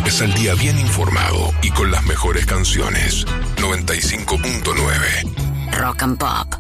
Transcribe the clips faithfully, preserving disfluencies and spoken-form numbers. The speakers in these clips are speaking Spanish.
Empieza el día bien informado y con las mejores canciones. noventa y cinco punto nueve Rock and Pop.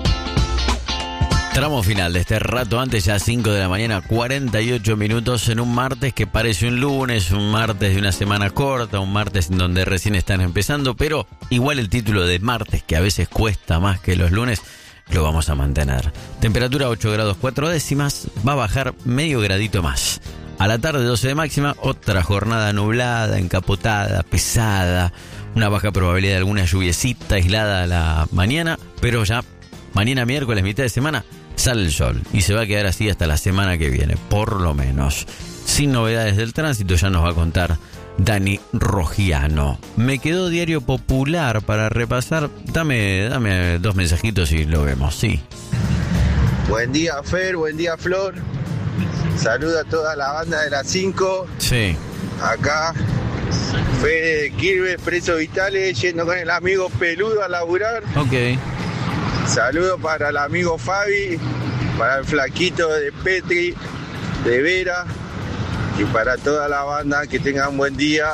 Tramo final de este rato antes, ya cinco de la mañana, cuarenta y ocho minutos en un martes que parece un lunes, un martes de una semana corta, un martes en donde recién están empezando, pero igual el título de martes, que a veces cuesta más que los lunes, lo vamos a mantener. Temperatura ocho grados cuatro décimas, va a bajar medio gradito más. A la tarde doce de máxima, otra jornada nublada, encapotada, pesada, una baja probabilidad de alguna lluviecita aislada a la mañana, pero ya mañana miércoles, mitad de semana, sale el sol y se va a quedar así hasta la semana que viene, por lo menos. Sin novedades del tránsito, ya nos va a contar Dani Rogiano. Me quedó Diario Popular para repasar. Dame, dame dos mensajitos y lo vemos, sí. Buen día, Fer, buen día, Flor. Saluda a toda la banda de las cinco. Sí. Acá, Fede de Quilmes, Presos Vitales, yendo con el amigo Peludo a laburar. Ok. Saludo para el amigo Fabi, para el flaquito de Petri, de Vera, y para toda la banda, que tengan buen día.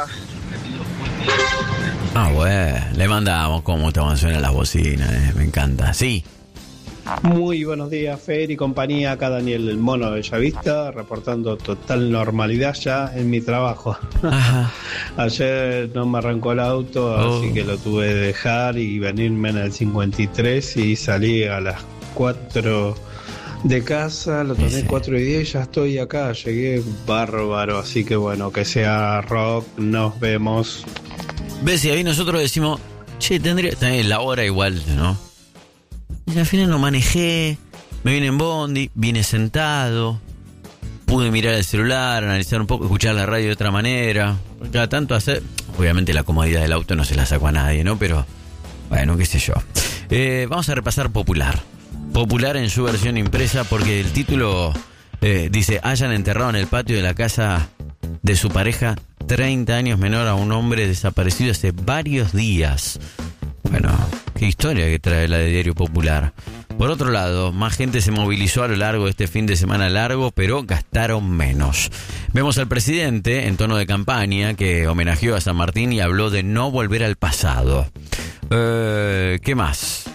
Ah, bueno, le mandamos cómo estaban suenan las bocinas, eh, me encanta, sí. Muy buenos días, Fer y compañía. Acá Daniel el Mono de Bellavista, reportando total normalidad ya en mi trabajo. Ajá. Ayer no me arrancó el auto, Oh. así que lo tuve que dejar y venirme en el cincuenta y tres y salí a las cuatro de casa, lo tomé Sí. cuatro y diez, ya estoy acá, llegué bárbaro, así que bueno, que sea rock, nos vemos. Ves, y ahí nosotros decimos, che, tendría también la hora igual, ¿no? Y al final no manejé, me vine en bondi, vine sentado, pude mirar el celular, analizar un poco, escuchar la radio de otra manera. Cada tanto hacer, obviamente la comodidad del auto no se la saco a nadie, ¿no? Pero, bueno, qué sé yo. Eh, vamos a repasar Popular. Popular en su versión impresa porque el título eh, dice, hayan enterrado en el patio de la casa de su pareja treinta años menor a un hombre desaparecido hace varios días. Bueno, qué historia que trae la de Diario Popular. Por otro lado, más gente se movilizó a lo largo de este fin de semana largo, pero gastaron menos. Vemos al presidente en tono de campaña que homenajeó a San Martín y habló de no volver al pasado. Eh, ¿Qué más?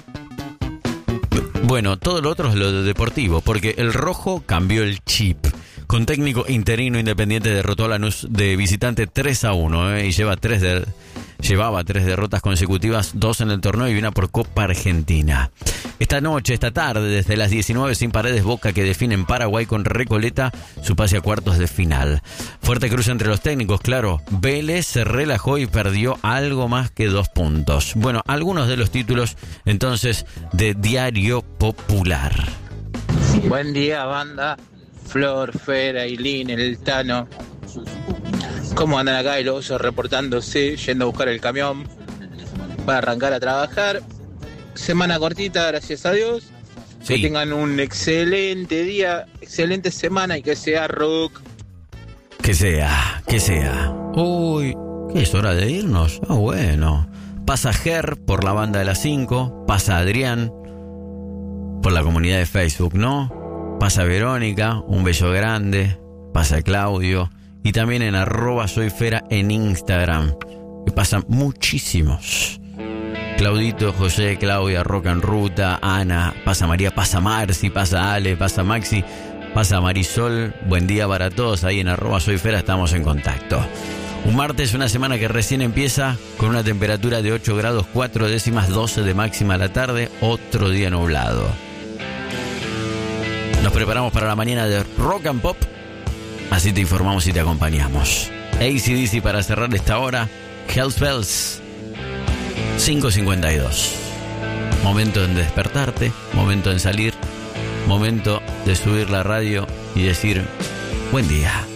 Bueno, todo lo otro es lo de deportivo, porque el rojo cambió el chip. Con técnico interino Independiente derrotó a Lanús de visitante tres a uno eh, y lleva tres de, llevaba tres derrotas consecutivas, dos en el torneo y una por Copa Argentina. Esta noche, esta tarde, desde las diecinueve, Sin Paredes Boca, que define en Paraguay con Recoleta su pase a cuartos de final. Fuerte cruce entre los técnicos, claro. Vélez se relajó y perdió algo más que dos puntos. Bueno, algunos de los títulos entonces de Diario Popular. Buen día, banda. Flor, Fer, Ailín, el Tano. ¿Cómo andan acá el oso reportándose, yendo a buscar el camión para arrancar a trabajar? Semana cortita, gracias a Dios. Sí. Que tengan un excelente día, excelente semana y que sea rock. Que sea, que sea. Uy, ¿qué es hora de irnos? Ah, bueno. Pasa Ger por la banda de las cinco, pasa Adrián por la comunidad de Facebook, ¿no? Pasa Verónica, un beso grande, pasa Claudio y también en arroba soyfera en Instagram, que pasan muchísimos. Claudito, José, Claudia, Roca en Ruta, Ana, pasa María, pasa Marci, pasa Ale, pasa Maxi, pasa Marisol. Buen día para todos, ahí en arroba soyfera estamos en contacto. Un martes, una semana que recién empieza con una temperatura de ocho grados cuatro décimas, doce de máxima a la tarde, otro día nublado. Nos preparamos para la mañana de Rock and Pop, así te informamos y te acompañamos. A C D C para cerrar esta hora, Hells Bells, cinco cincuenta y dos. Momento en despertarte, momento en salir, momento de subir la radio y decir, buen día.